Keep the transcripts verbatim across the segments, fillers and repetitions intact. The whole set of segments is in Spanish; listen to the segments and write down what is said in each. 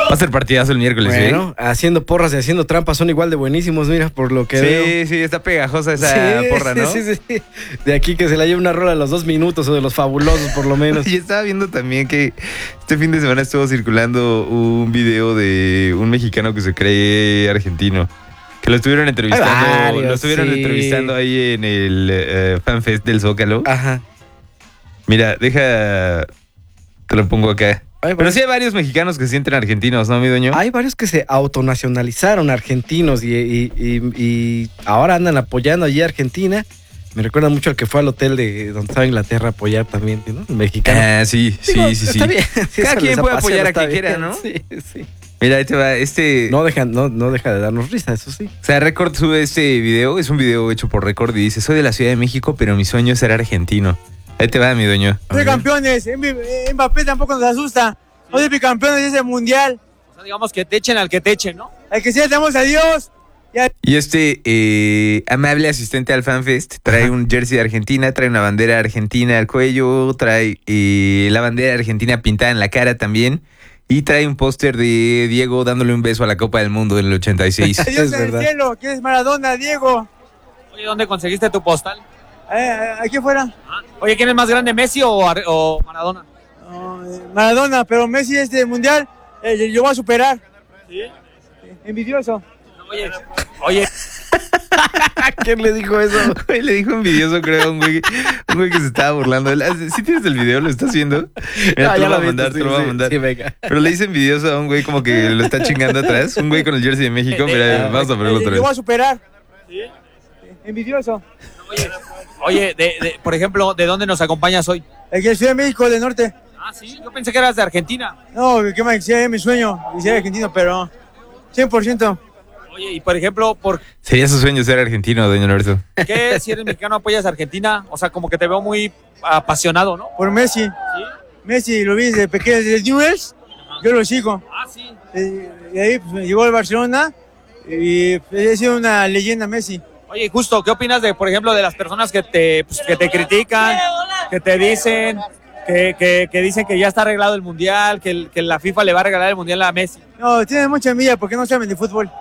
Va a ser partidazo el miércoles, Bueno, ¿eh? haciendo porras y haciendo trampas son igual de buenísimos, mira, por lo que sí, veo. Sí, sí, está pegajosa esa sí, porra, ¿no? Sí, sí, sí. De aquí que se la lleve una rola a los dos minutos o de los fabulosos, por lo menos. Y estaba viendo también que este fin de semana estuvo circulando un video de un mexicano que se cree argentino. Que lo estuvieron entrevistando. varios, lo estuvieron sí. entrevistando ahí en el uh, FanFest del Zócalo. Ajá. Mira, deja. Te lo pongo acá. Hay Pero varios, sí hay varios mexicanos que se sienten argentinos, ¿no, mi dueño? hay varios que se autonacionalizaron argentinos y, y, y, y ahora andan apoyando allí a Argentina. Me recuerda mucho al que fue al hotel de donde estaba Inglaterra a apoyar también, ¿no? El mexicano. Ah, sí, sí, Digo, sí, sí. Está bien. Sí, Cada eso quien les puede apasiona, apoyar a está quien bien. quiera, ¿no? Sí, sí. Mira, ahí te va. Este. No deja, no, no deja de darnos risa, eso sí. O sea, Record sube este video. Es un video hecho por Record y dice: soy de la Ciudad de México, pero mi sueño es ser argentino. Ahí te va, mi dueño. Soy campeones, Mbappé tampoco nos asusta. Hoy es bicampeones de ese mundial. O sea, digamos que te echen al que te echen, ¿no? Al que sea, damos a Dios. Y este eh, amable asistente al FanFest trae Ajá. un jersey de Argentina, trae una bandera argentina al cuello, trae eh, la bandera argentina pintada en la cara también y trae un póster de Diego dándole un beso a la Copa del Mundo del ochenta y seis. Dios Es en el verdad. cielo, ¿quién es Maradona, Diego? Oye, ¿dónde conseguiste tu postal? Eh, aquí afuera. Ah, Oye, ¿quién es más grande, Messi o, Ar- o Maradona? No, eh, Maradona, pero Messi este mundial, eh, yo voy a superar. ¿Sí? Envidioso. Oye, oye, ¿Quién le dijo eso? Güey, le dijo envidioso, creo, a un güey, un güey que se estaba burlando. ¿Sí tienes el video? ¿Lo estás viendo? Mira, Ah, te ya lo voy a vi, mandar, sí, te lo voy a sí, mandar. sí, venga. Pero le dice envidioso a un güey como que lo está chingando atrás. Un güey con el jersey de México. Mira, vamos a ponerlo Eh, otra yo voy a vez. superar. Envidioso. oye, oye de, de- por ejemplo, ¿de dónde nos acompañas hoy? Aquí en Ciudad de México, del norte. Ah, sí, yo pensé que eras de Argentina. No, que más sea mi sueño, y ser argentino, pero cien por ciento. Oye, y por ejemplo, ¿por Sería su sueño ser argentino, doña Norberto. qué si eres mexicano apoyas a Argentina? O sea, como que te veo muy apasionado, ¿no? Por Messi. Sí. Messi lo vi desde pequeño, desde Newell's, yo lo sigo. Ah, sí. Eh, Y ahí pues, me llegó al Barcelona y pues, ha sido una leyenda Messi. Oye, justo, ¿qué opinas de, por ejemplo, de las personas que te, pues, que te critican, que te dicen, que, que, que dicen que ya está arreglado el mundial, que, el- que la FIFA le va a regalar el mundial a Messi? No, tienen mucha envidia porque no saben de fútbol.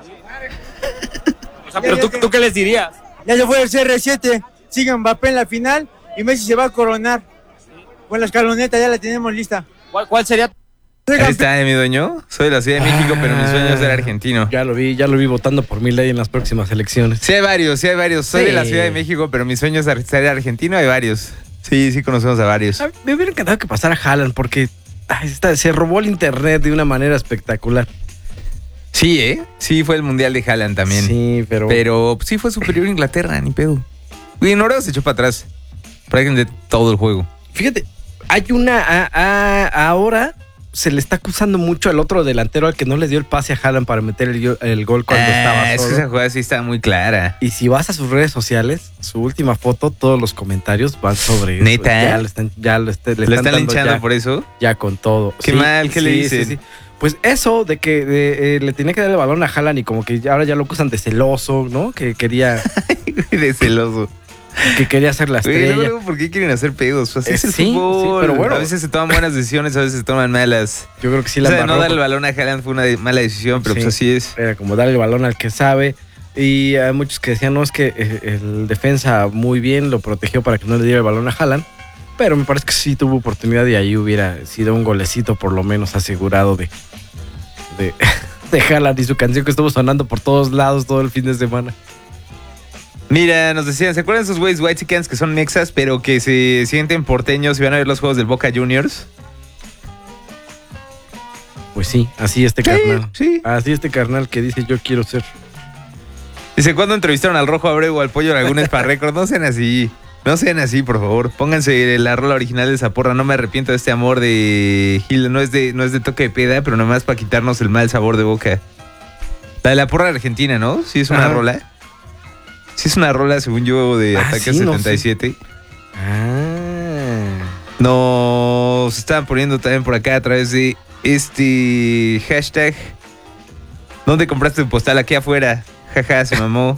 O sea, pero tú, ¿tú qué les dirías? Ya se fue el C R siete, sigue Mbappé en la final y Messi se va a coronar. Con la escaloneta ya la tenemos lista. ¿Cuál, cuál sería? Soy Ahí campeón. está, mi dueño. Soy de la Ciudad de México, pero mi sueño es ser argentino. Ya lo vi, ya lo vi votando por Milei en las próximas elecciones. Sí hay varios, sí hay varios. Soy Sí. de la Ciudad de México, pero mi sueño es ar- ser argentino. Hay varios. Sí, sí conocemos a varios. A mí Me hubiera encantado que pasara Haaland porque ay, está- se robó el internet de una manera espectacular. Sí, ¿eh? Sí, fue el Mundial de Haaland también. Sí, pero... Pero pues, sí fue superior a Inglaterra, ni pedo. Y Noruega se echó para atrás. Prácticamente todo el juego. Fíjate, hay una... a- a- ahora se le está acusando mucho al otro delantero al que no le dio el pase a Haaland para meter el, go- el gol cuando Ah, estaba es que solo. esa jugada sí estaba muy clara. Y si vas a sus redes sociales, su última foto, todos los comentarios van sobre eso. ¿Neta? Ya lo están, ya lo este- le ¿Lo están están dando linchando ya, por eso? ya con todo. Qué mal, ¿qué le dicen? Pues eso de que de, eh, le tenía que dar el balón a Haaland y como que ya- ahora ya lo acusan de celoso, ¿no? Que quería, De celoso. que quería ser la Güey, estrella. luego, luego, ¿por qué quieren hacer pedos? Así Eh, es el sí, fútbol. sí, pero bueno. A veces se toman buenas decisiones, a veces se toman malas. Yo creo que sí O la sea, no embarró, darle el balón a Haaland fue una de- mala decisión, pero Sí. pues así es. era como darle el balón al que sabe. Y hay muchos que decían, no, es que eh, el defensa muy bien lo protegió para que no le diera el balón a Haaland. Pero me parece que sí tuvo oportunidad y ahí hubiera sido un golecito por lo menos asegurado de, de, de Haaland y su canción que estuvo sonando por todos lados todo el fin de semana. Mira, nos decían, ¿se acuerdan esos güeyes White Chickens que son mexas, pero que se sienten porteños y van a ver los juegos del Boca Juniors? Pues sí, así este Sí, carnal. sí. Así este carnal que dice yo quiero ser. Dice, ¿cuándo entrevistaron al Rojo Abreu o al Pollo Lagunes para récord? No sean así. No sean así, por favor. Pónganse la rola original de Zaporra. No me arrepiento de este amor de Gil. No es de, no es de toque de peda, pero nomás para quitarnos el mal sabor de boca. La de la porra argentina, ¿no? Sí es una Ajá. rola. Sí es una rola, según yo, de Ah, Ataque sí, no setenta y siete. Ah. Nos estaban poniendo también por acá a través de este hashtag. ¿Dónde compraste tu postal? Aquí afuera. Jaja, se mamó.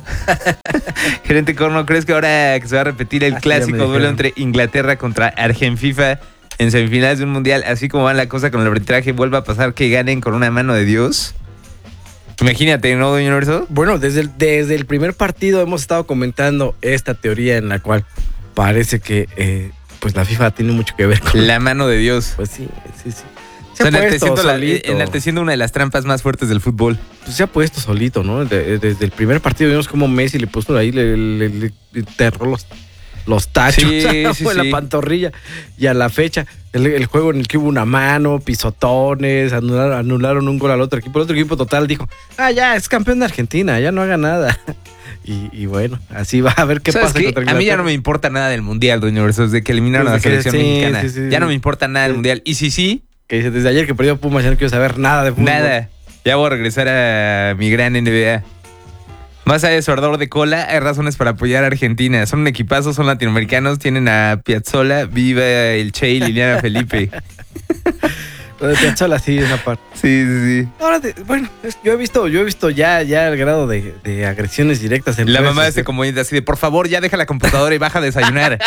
Gerente Corno, ¿crees que ahora que se va a repetir el Así ya me clásico duelo dijeron. entre Inglaterra contra Argenfifa en semifinales de un mundial, así como va la cosa con el arbitraje, vuelva a pasar que ganen con una mano de Dios. Imagínate, ¿no, Doña Universo? Bueno, desde el, desde el primer partido hemos estado comentando esta teoría en la cual parece que eh, pues la FIFA tiene mucho que ver con... La mano de Dios. Pues sí, sí, sí. Se o sea, enalteciendo, la, enalteciendo una de las trampas más fuertes del fútbol. Pues se ha puesto solito, ¿no? De, desde el primer partido vimos como Messi le puso ahí, le, le, le enterró los, los tachos sí, sí, en la sí. pantorrilla. Y a la fecha, el, el juego en el que hubo una mano, pisotones, anularon, anularon un gol al otro equipo. El otro equipo total dijo, ah, ya, es campeón de Argentina, ya no haga nada. Y, y bueno, así va a ver qué pasa. Contra a mí ya no me importa nada del Mundial, Doña Universo, desde que eliminaron desde a la selección que, sí, mexicana. Sí, sí, ya no me importa nada del Mundial. Y sí, sí... Que dice, desde ayer que perdió Pumas ya no quiero saber nada de fútbol. Nada. Ya voy a regresar a mi gran N B A. Más allá de su ardor de cola, hay razones para apoyar a Argentina. Son un equipazo, son latinoamericanos, tienen a Piazzolla, viva el Che y Liliana Felipe. Lo de Piazzolla sí, esa parte. Sí, sí, sí. Ahora, de, bueno, es, yo he visto, yo he visto ya, ya el grado de, de agresiones directas en la redes, mamá de este comodín así de, por favor, ya deja la computadora y baja a desayunar.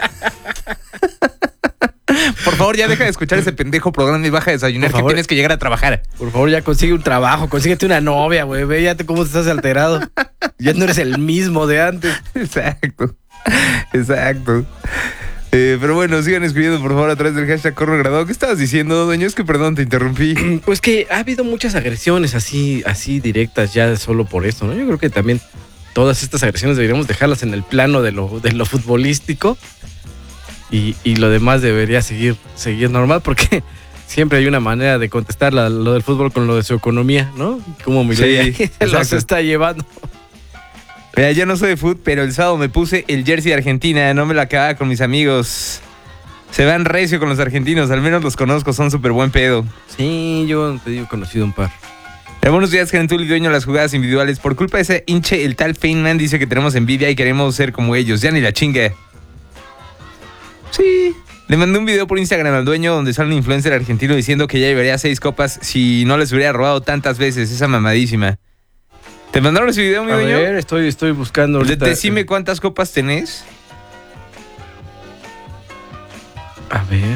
Por favor, ya deja de escuchar ese pendejo programa y baja a desayunar, que tienes que llegar a trabajar. Por favor, ya consigue un trabajo, consíguete una novia, güey. Ve ya cómo te estás alterado. Ya no eres el mismo de antes. Exacto. Exacto. Eh, pero bueno, sigan escribiendo, por favor, a través del hashtag Corro Graduado. ¿Qué estabas diciendo, Doña? Es que perdón, te interrumpí. Pues que ha habido muchas agresiones así, así directas ya solo por esto, ¿no? Yo creo que también todas estas agresiones deberíamos dejarlas en el plano de lo, de lo futbolístico. Y, y lo demás debería seguir, seguir normal, porque siempre hay una manera de contestar la, lo del fútbol con lo de su economía, ¿no? Como Milei sí, se los está llevando. Mira, yo no soy de fútbol, pero el sábado me puse el jersey de Argentina, no me lo acababa con mis amigos. Se van recio con los argentinos, al menos los conozco, son súper buen pedo. Sí, yo te digo, he conocido un par. Eh, buenos días, Gentul y dueño de las jugadas individuales. Por culpa de ese hinche, el tal Feynman dice que tenemos envidia y queremos ser como ellos. Ya ni la chinga. Sí, le mandé un video por Instagram al dueño donde sale un influencer argentino diciendo que ya llevaría seis copas si no les hubiera robado tantas veces, esa mamadísima. ¿Te mandaron ese video, mi a dueño? A ver, estoy, estoy buscando ahorita. Decime cuántas copas tenés. A ver.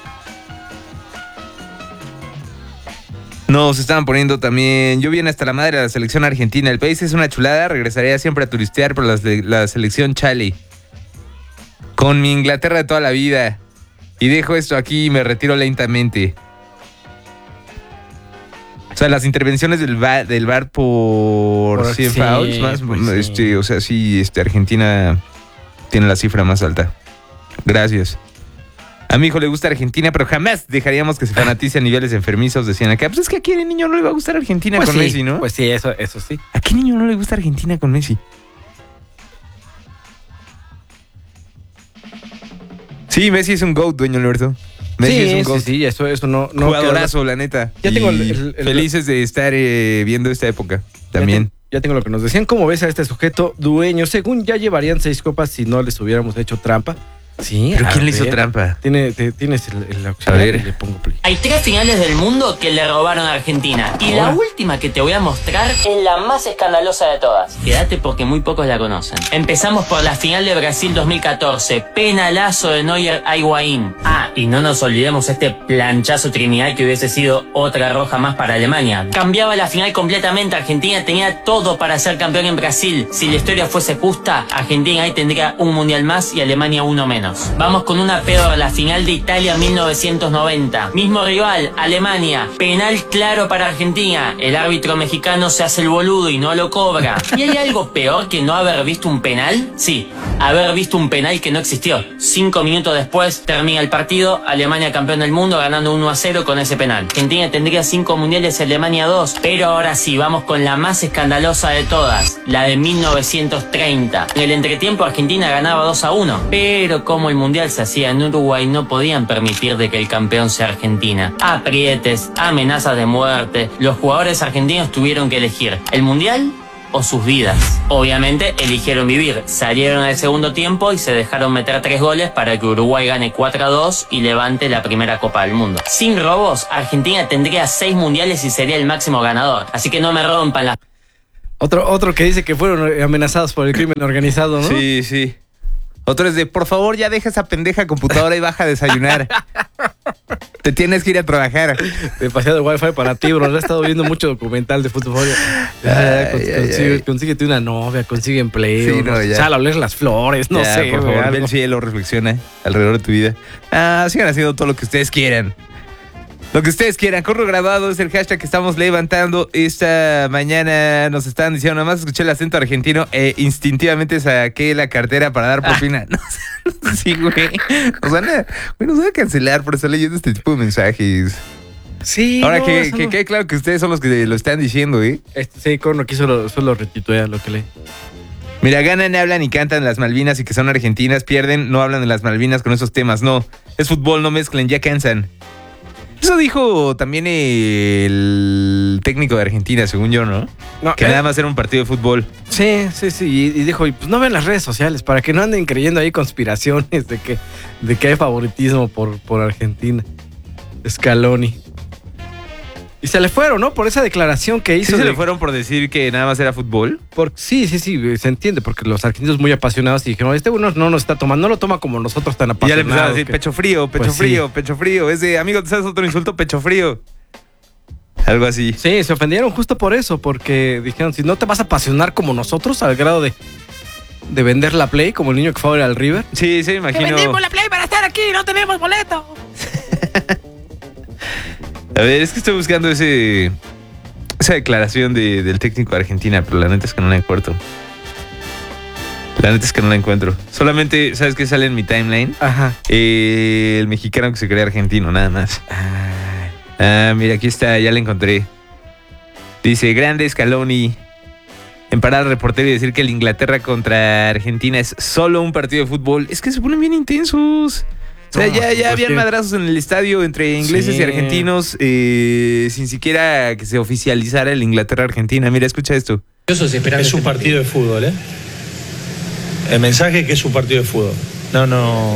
No, se estaban poniendo también. Yo vine hasta la madre de la selección argentina. El país es una chulada, regresaría siempre a turistear por las de, la selección Chale. Con mi Inglaterra de toda la vida. Y dejo esto aquí y me retiro lentamente. O sea, las intervenciones del V A R, del V A R por, por cien sí, fouls más, pues este, sí. O sea, sí, este, Argentina tiene la cifra más alta. Gracias. A mi hijo le gusta Argentina, pero jamás dejaríamos que se fanatice a niveles enfermizos, decían acá. Pues es que a qué niño no le va a gustar Argentina pues con sí, Messi, ¿no? Pues sí, eso, eso sí. ¿A qué niño no le gusta Argentina con Messi? Sí, Messi es un GOAT, dueño Alberto. Messi sí, es un GOAT. Sí, sí, eso, eso no... no Jugadorazo, la neta. Ya y tengo el, el, el, felices de estar eh, viendo esta época también. Ya, te, ya tengo lo que nos decían. ¿Cómo ves a este sujeto dueño? Según ya llevarían seis copas si no les hubiéramos hecho trampa. Sí, ¿pero quién ver. le hizo trampa? Tiene, te, tienes el, el opción. A ver. Le pongo play. Hay tres finales del mundo que le robaron a Argentina. Y la última que te voy a mostrar es la más escandalosa de todas. Quédate porque muy pocos la conocen. Empezamos por la final de Brasil dos mil catorce. Penalazo de Neuer a Higuaín. Ah, y no nos olvidemos este planchazo Trinidad que hubiese sido otra roja más para Alemania. Cambiaba la final completamente. Argentina tenía todo para ser campeón en Brasil. Si la historia fuese justa, Argentina ahí tendría un mundial más y Alemania uno menos. Vamos con una peor, la final de Italia mil novecientos noventa. Mismo rival, Alemania. Penal claro para Argentina. El árbitro mexicano se hace el boludo y no lo cobra. ¿Y hay algo peor que no haber visto un penal? Sí, haber visto un penal que no existió. Cinco minutos después termina el partido. Alemania campeón del mundo ganando uno a cero con ese penal. Argentina tendría cinco mundiales, Alemania dos. Pero ahora sí, vamos con la más escandalosa de todas. La de mil novecientos treinta. En el entretiempo Argentina ganaba dos a uno. Pero como el mundial se hacía en Uruguay, no podían permitir de que el campeón sea Argentina. Aprietes, amenazas de muerte. Los jugadores argentinos tuvieron que elegir el mundial o sus vidas. Obviamente eligieron vivir. Salieron al segundo tiempo y se dejaron meter tres goles para que Uruguay gane cuatro a dos y levante la primera Copa del Mundo. Sin robos, Argentina tendría seis mundiales y sería el máximo ganador. Así que no me rompan las... Otro, otro que dice que fueron amenazados por el crimen organizado, ¿no? Sí, sí. Otro es de, por favor, ya deja esa pendeja computadora y baja a desayunar. Te tienes que ir a trabajar. Demasiado wifi para ti, bro. He estado viendo mucho documental de fútbol. Ya, Ay, cons- ay, consigue, ay. Consíguete una novia, consigue empleo. Sí, no, no, ya. sal a oler las flores, no Ya, sé. por güey, favor, ve algo. el cielo, reflexiona alrededor de tu vida. Ah, sigan haciendo todo lo que ustedes quieran. Lo que ustedes quieran. Corro graduado es el hashtag que estamos levantando esta mañana. Nos estaban diciendo, nada más escuché el acento argentino e instintivamente saqué la cartera para dar propina. No sé, sí, güey. Nos van a, güey, nos van a cancelar por estar leyendo este tipo de mensajes. Sí, Ahora no, que, eso que no. quede claro que ustedes son los que lo están diciendo, ¿eh? Este, sí, Corno aquí solo, solo retuitea lo que lee. Mira, ganan, hablan y cantan las Malvinas y que son argentinas, pierden, no hablan de las Malvinas con esos temas, no. Es fútbol, no mezclen, ya cansan. Eso dijo también el técnico de Argentina, según yo, ¿no? No, Que eh, nada más era un partido de fútbol. Sí, sí, sí. Y, y dijo, y pues no ven las redes sociales para que no anden creyendo ahí conspiraciones de que, de que hay favoritismo por, por Argentina. Scaloni. Y se le fueron, ¿no? Por esa declaración que ¿Sí hizo. se de- le fueron por decir que nada más era fútbol? por- sí, sí, sí, se entiende, porque los argentinos muy apasionados y dijeron, este uno no nos está tomando, no lo toma como nosotros tan Y ya le apasionados. empezaron a decir que- pecho frío, pecho Pues sí. frío, pecho frío. Es de, amigo, ¿te sabes otro insulto? Pecho frío. Algo así. Sí, se ofendieron justo por eso, porque dijeron, si no te vas a apasionar como nosotros, al grado de, de vender la Play, como el niño que fue ahora al River. Sí, sí, me imagino. la Play para estar aquí, no tenemos boleto. A ver, es que estoy buscando ese esa declaración de- del técnico de Argentina, pero la neta es que no la encuentro. La neta es que no la encuentro. Solamente, ¿sabes qué sale en mi timeline? Ajá. Eh, el mexicano que se cree argentino, nada más. Ah, mira, aquí está, ya la encontré. Dice, grande Scaloni. En parar al reportero y decir que el Inglaterra contra Argentina es solo un partido de fútbol. Es que se ponen bien intensos. O sea, No, ya, ya pues habían que- madrazos en el estadio entre ingleses Sí. y argentinos eh, sin siquiera que se oficializara el Inglaterra-Argentina. Mira, escucha esto. Es un partido de fútbol, ¿eh? El mensaje es que es un partido de fútbol. No, no.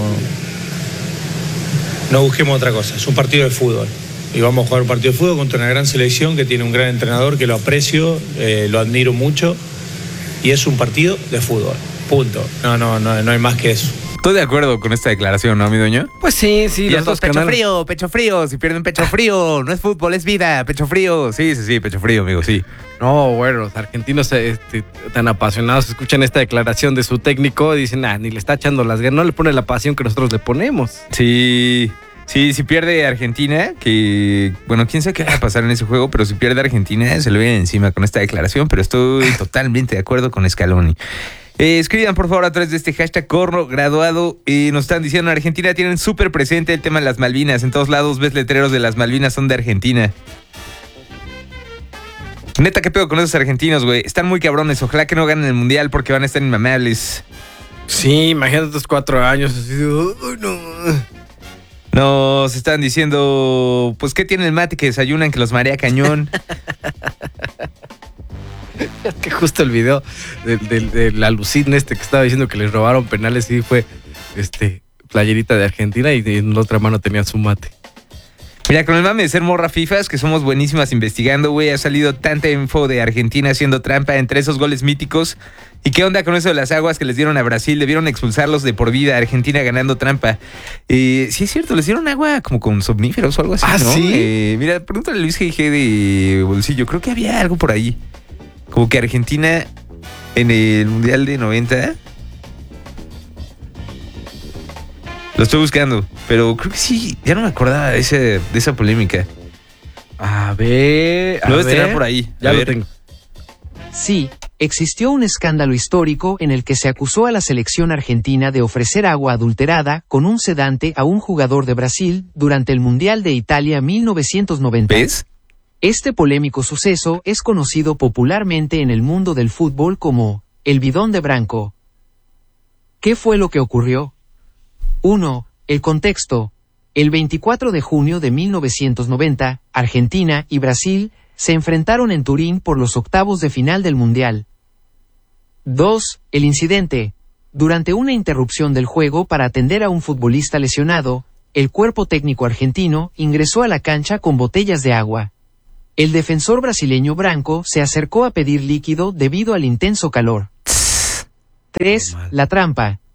No busquemos otra cosa. Es un partido de fútbol. Y vamos a jugar un partido de fútbol contra una gran selección que tiene un gran entrenador que lo aprecio, eh, lo admiro mucho. Y es un partido de fútbol. Punto. No, no, no, no hay más que eso. Estoy de acuerdo con esta declaración, ¿no, mi dueño? Pues sí, sí, Y los estos dos pecho canales. frío, pecho frío. Si pierden pecho frío, no es fútbol, es vida. Pecho frío. Sí, sí, sí, pecho frío, amigo, sí. No, bueno, los argentinos este, tan apasionados escuchan esta declaración de su técnico y dicen, ah, ni le está echando las ganas, no le pone la pasión que nosotros le ponemos. Sí, sí, si pierde Argentina, que, bueno, quién sabe qué va a pasar en ese juego, pero si pierde Argentina se lo viene encima con esta declaración, pero estoy totalmente de acuerdo con Scaloni. Eh, escriban por favor a través de este hashtag Corro Graduado. Eh, nos están diciendo en Argentina tienen súper presente el tema de las Malvinas. En todos lados ves letreros de las Malvinas son de Argentina. Neta, ¿qué pedo con esos argentinos, güey? Están muy cabrones. Ojalá que no ganen el mundial porque van a estar inmamables. Sí, imagínate estos cuatro años así de, "Uy, no". Nos están diciendo, pues, ¿qué tiene el mate que desayunan que los marea cañón? Es que justo el video del del- del alucín este que estaba diciendo que les robaron penales y fue este playerita de Argentina y en la otra mano tenía su mate. Mira, con el mame de ser morra fifas, que somos buenísimas investigando, güey, ha salido tanta info de Argentina haciendo trampa entre esos goles míticos. ¿Y qué onda con eso de las aguas que les dieron a Brasil? Debieron expulsarlos de por vida, Argentina ganando trampa. Eh, sí, es cierto, les dieron agua como con somníferos o algo así, ¿Ah, ¿no? sí? Eh, mira, pregúntale a Luis G G de Bolsillo, creo que había algo por ahí. Como que Argentina en el Mundial de noventa... Lo estoy buscando, pero creo que sí, ya no me acordaba de, ese, de esa polémica. A ver, a Lo debes ver. tener por ahí. Ya A lo ver. tengo. Sí, existió un escándalo histórico en el que se acusó a la selección argentina de ofrecer agua adulterada con un sedante a un jugador de Brasil durante el Mundial de Italia mil novecientos noventa. ¿Ves? Este polémico suceso es conocido popularmente en el mundo del fútbol como el bidón de Branco. ¿Qué fue lo que ocurrió? uno. El contexto. El veinticuatro de junio de mil novecientos noventa, Argentina y Brasil se enfrentaron en Turín por los octavos de final del Mundial. dos. El incidente. Durante una interrupción del juego para atender a un futbolista lesionado, el cuerpo técnico argentino ingresó a la cancha con botellas de agua. El defensor brasileño Branco se acercó a pedir líquido debido al intenso calor. tres. La trampa.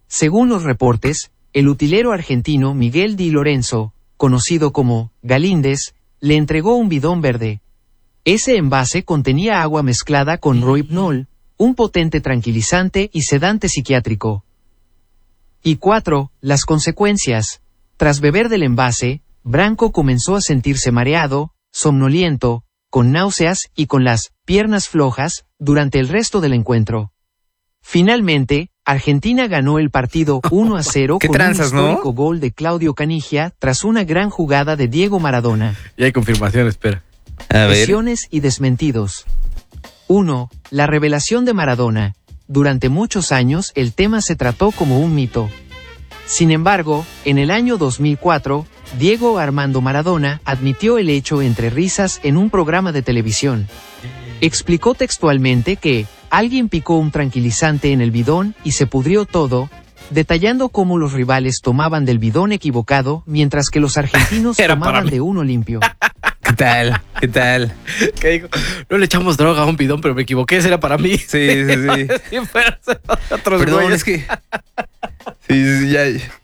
Según los reportes, el utilero argentino Miguel Di Lorenzo, conocido como Galíndez, le entregó un bidón verde. Ese envase contenía agua mezclada con rohypnol, un potente tranquilizante y sedante psiquiátrico. Y cuatro. Las consecuencias. Tras beber del envase, Branco comenzó a sentirse mareado, somnoliento, con náuseas y con las piernas flojas durante el resto del encuentro. Finalmente, Argentina ganó el partido uno a cero con tranzas, un histórico ¿no? gol de Claudio Canigia tras una gran jugada de Diego Maradona. Ya hay confirmación, espera. A ver. Versiones y desmentidos. uno. La revelación de Maradona. Durante muchos años el tema se trató como un mito. Sin embargo, en el año dos mil cuatro, Diego Armando Maradona admitió el hecho entre risas en un programa de televisión. Explicó textualmente que alguien picó un tranquilizante en el bidón y se pudrió todo, detallando cómo los rivales tomaban del bidón equivocado mientras que los argentinos Era para tomaban mí. de uno limpio. ¿Qué tal? ¿Qué tal? ¿Qué dijo? No le echamos droga a un bidón, pero me equivoqué, ese era para mí. Sí, sí, sí. Sí, fueron otros Perdón, güeyes. es que... Sí, sí, sí, ya...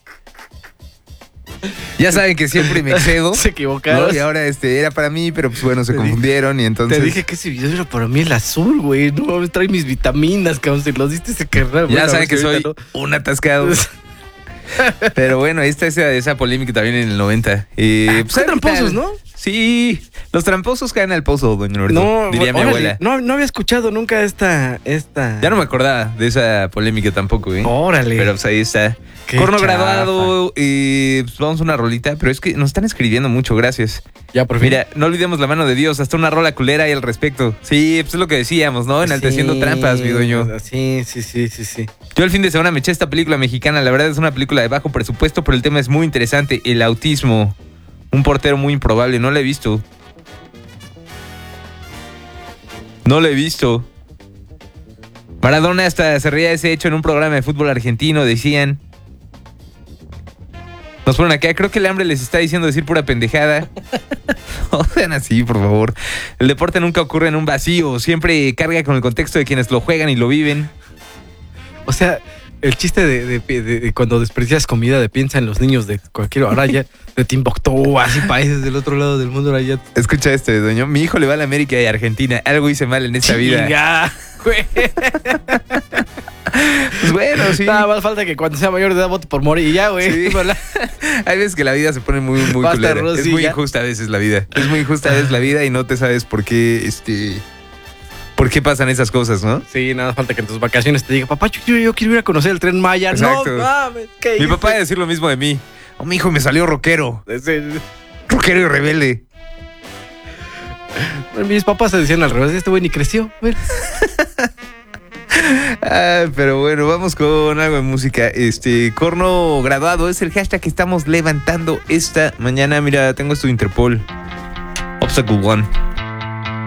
Ya saben que siempre me excedo. Se equivocaron. ¿no? Y ahora este era para mí, pero pues bueno, se Te confundieron y entonces... Te dije que ese video era para mí el azul, güey. No mames, trae mis vitaminas, cabrón. Si los diste ese carnal. Ya Bueno, saben a que ver si soy ahorita un atascado. Pero bueno, ahí está esa, esa polémica también en el noventa. Eh, Ah, pues, qué ¿qué tramposos, tal? ¿no? Sí, los tramposos caen al pozo, doña Norberto, No, diría mi órale, abuela. No, no había escuchado nunca esta, esta. Ya no me acordaba de esa polémica tampoco, ¿eh? Órale. Pero pues ahí está. Qué Corno chafa. graduado, eh, pues vamos a una rolita, pero es que nos están escribiendo mucho, gracias. Ya, por fin. Mira, no olvidemos la mano de Dios, hasta una rola culera y al respecto. Sí, pues es lo que decíamos, ¿no? Enalteciendo Sí, trampas, mi dueño. Sí, sí, sí, sí, sí. Yo el fin de semana me eché esta película mexicana, la verdad es una película de bajo presupuesto, pero el tema es muy interesante, el autismo. Un portero muy improbable, no la he visto. No la he visto. Maradona hasta se reía de ese hecho en un programa de fútbol argentino, decían. Nos ponen acá, creo que el hambre les está diciendo decir pura pendejada. No sean así, por favor. El deporte nunca ocurre en un vacío, siempre carga con el contexto de quienes lo juegan y lo viven. O sea, el chiste de, de- de- de cuando desprecias comida de piensa en los niños de cualquier. Ahora ya de Timbuktu, así países del otro lado del mundo. Ahora ya. Escucha este, dueño. Mi hijo le va a la América y a Argentina. Algo hice mal en esta vida. Chinga, güey. Pues bueno, sí. Nada más falta que cuando sea mayor de edad vote por Mori y ya, güey. Sí. Hay veces que la vida se pone muy, muy Basta, culera. Rosy, Es muy ya. injusta a veces la vida. Es muy injusta a veces la vida y no te sabes por qué, este... ¿Por qué pasan esas cosas, no? Sí, nada más falta que en tus vacaciones te diga, papá, yo, yo- yo quiero ir a conocer el Tren Maya. Exacto. No mames, ¿qué Mi hice? papá va a decir lo mismo de mí. Oh, mi hijo me salió rockero. Ese- Rockero y rebelde. Mis papás se decían al revés, este güey ni creció. Güey. Ah, pero bueno, vamos con algo de música. Este, Corno graduado es el hashtag que estamos levantando esta mañana. Mira, tengo esto de Interpol. Obstacle One.